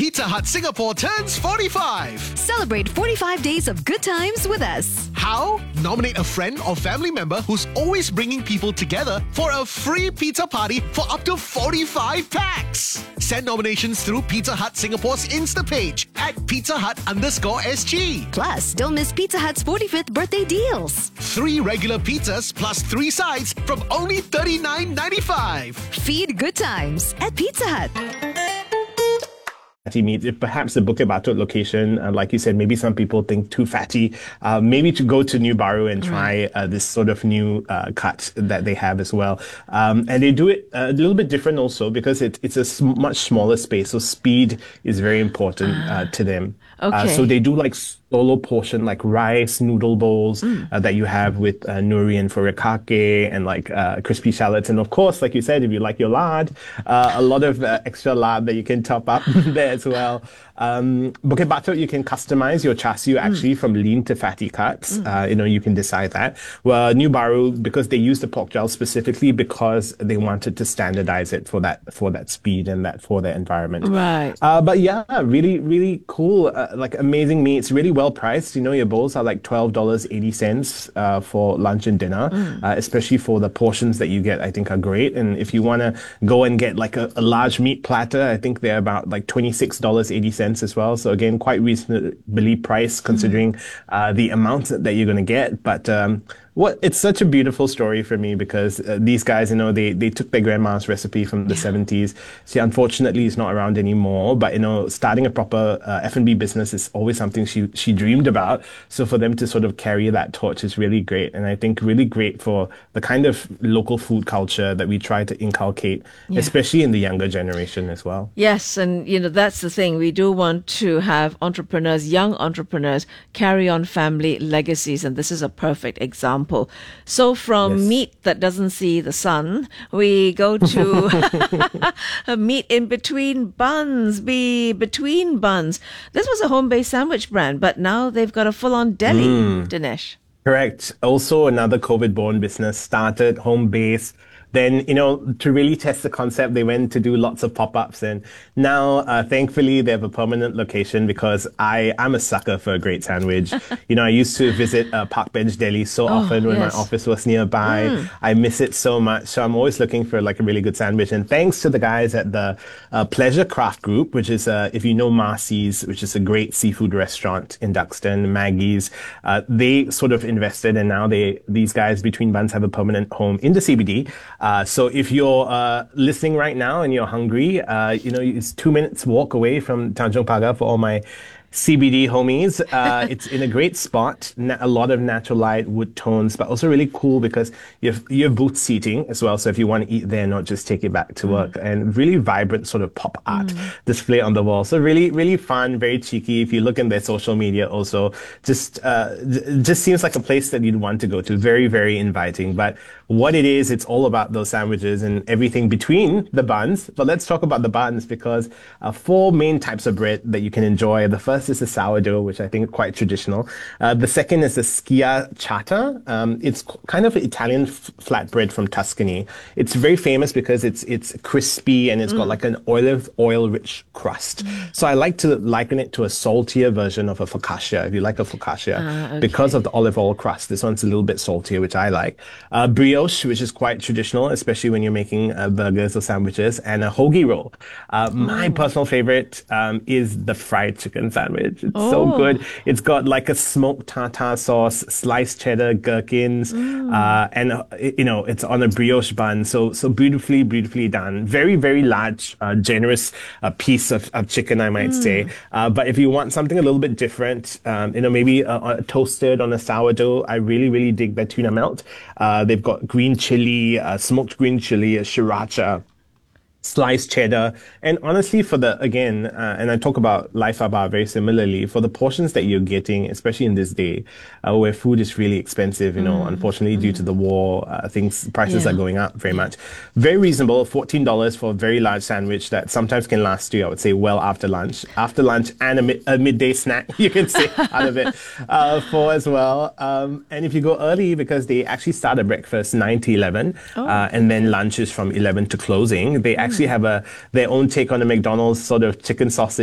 Pizza Hut Singapore turns 45. Celebrate 45 days of good times with us. How? Nominate a friend or family member who's always bringing people together for a free pizza party for up to 45 packs. Send nominations through Pizza Hut Singapore's Insta page at pizza hut_SG. Plus, don't miss Pizza Hut's 45th birthday deals. 3 regular pizzas plus 3 sides from only $39.95. Feed good times at Pizza Hut. Fatty meat, if perhaps the Bukit Batok location, like you said, maybe some people think too fatty. Maybe to go to New Baru and try this sort of new cut that they have as well. And they do it a little bit different also because it's a much smaller space. So speed is very important to them. Okay. So they do like solo portion, like rice, noodle bowls that you have with nuri and furikake and like crispy shallots. And of course, like you said, if you like your lard, a lot of extra lard that you can top up there as well. Bukit Batok, you can customize your char siu actually from lean to fatty cuts. You can decide that. Well, New Baru, because they use the pork gel specifically because they wanted to standardize it for that speed and for their environment. Right. But yeah, really, really cool. Like amazing meats, really well priced. Your bowls are like $12.80 for lunch and dinner, especially for the portions that you get, I think are great. And if you want to go and get like a large meat platter, I think they're about like $26.80 as well. So again, quite reasonably priced considering the amount that you're going to get. But it's such a beautiful story for me because these guys, they took their grandma's recipe from the 70s. See, unfortunately, it's not around anymore. But, starting a proper F&B business is always something she dreamed about. So for them to sort of carry that torch is really great. And I think really great for the kind of local food culture that we try to inculcate, especially in the younger generation as well. Yes, and that's the thing. We do want to have entrepreneurs, young entrepreneurs, carry on family legacies, and this is a perfect example. So from meat that doesn't see the sun, we go to meat in between buns, between buns. This was a home-based sandwich brand, but now they've got a full-on deli, Dinesh. Correct. Also, another COVID-born business started home-based. Then, to really test the concept, they went to do lots of pop-ups. And now, thankfully, they have a permanent location because I'm a sucker for a great sandwich. I used to visit Park Bench Deli so often when my office was nearby. I miss it so much. So I'm always looking for like a really good sandwich. And thanks to the guys at the Pleasure Craft Group, which is, if you know Marcy's, which is a great seafood restaurant in Duxton, Maggie's, they sort of invested and now these guys between buns have a permanent home in the CBD. So if you're listening right now and you're hungry, it's 2 minutes walk away from Tanjong Pagar for all my CBD homies. It's in a great spot, a lot of natural light, wood tones, but also really cool because you have booth seating as well. So if you want to eat there, not just take it back to work, and really vibrant sort of pop art display on the wall. So really, really fun, very cheeky. If you look in their social media also, just seems like a place that you'd want to go to. Very, very inviting. But what it is, it's all about those sandwiches and everything between the buns. But let's talk about the buns because 4 main types of bread that you can enjoy. The first is the sourdough, which I think is quite traditional. The second is the schiacciata. It's kind of Italian flatbread from Tuscany. It's very famous because it's crispy and it's got like an oil-rich crust. So I like to liken it to a saltier version of a focaccia, if you like a focaccia, because of the olive oil crust. This one's a little bit saltier, which I like. Brioche, which is quite traditional, especially when you're making burgers or sandwiches, and a hoagie roll. My personal favorite is the fried chicken sandwich. It's so good. It's got like a smoked tartar sauce, sliced cheddar, gherkins, and it's on a brioche bun. So beautifully, beautifully done. Very, very large, generous piece of chicken, I might say. But if you want something a little bit different, maybe toasted on a sourdough, I really, really dig their tuna melt. They've got green chili, smoked green chili, a sriracha, sliced cheddar, and honestly and I talk about Laifa Bar very similarly, for the portions that you're getting, especially in this day where food is really expensive, unfortunately due to the war, prices are going up very much. Very reasonable, $14 for a very large sandwich that sometimes can last you, I would say, well after lunch and a midday snack you can say out of it for as well. And if you go early, because they actually start at breakfast 9 to 11 and then lunch is from 11 to closing, they actually have their own take on a McDonald's sort of chicken sausage